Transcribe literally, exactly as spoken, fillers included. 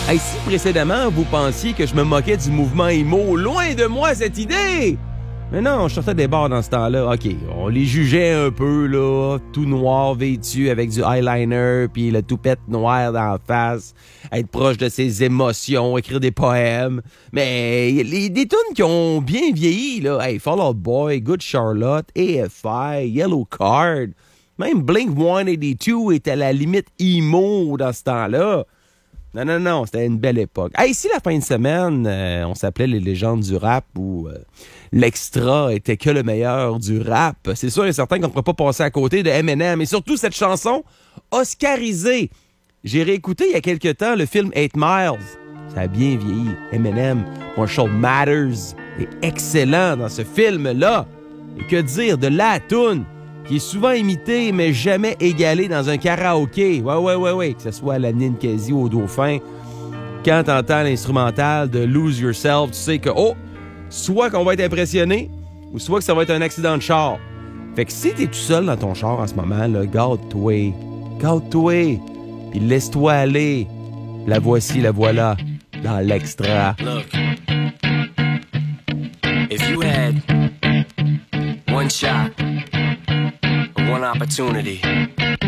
Hey, si précédemment, vous pensiez que je me moquais du mouvement emo, loin de moi cette idée! Mais non, je sortais des bars dans ce temps-là. OK, on les jugeait un peu, là, tout noir, vêtu, avec du eyeliner, puis le toupette noir dans la face, être proche de ses émotions, écrire des poèmes. Mais les, des tunes qui ont bien vieilli, là, hey, Fall Out Boy, Good Charlotte, A F I, Yellow Card, même Blink one eighty-two était à la limite emo dans ce temps-là. Non, non, non, c'était une belle époque. Hey, ici, la fin de semaine, euh, on s'appelait les légendes du rap où euh, l'extra était que le meilleur du rap. C'est sûr et certain qu'on ne pourrait pas passer à côté de Eminem. Et surtout, cette chanson oscarisée. J'ai réécouté il y a quelque temps le film Eight Miles. Ça a bien vieilli. Eminem, Marshall Mathers est excellent dans ce film-là. Et que dire de la toune qui est souvent imité, mais jamais égalé dans un karaoké. Ouais, ouais, ouais, ouais. Que ce soit à la Ninkasi ou au Dauphin. Quand t'entends l'instrumental de Lose Yourself, tu sais que, oh, soit qu'on va être impressionné, ou soit que ça va être un accident de char. Fait que si t'es tout seul dans ton char en ce moment, là, garde-toi. Garde-toi. Puis laisse-toi aller. La voici, la voilà, dans l'extra. Look. If you had one shot, one opportunity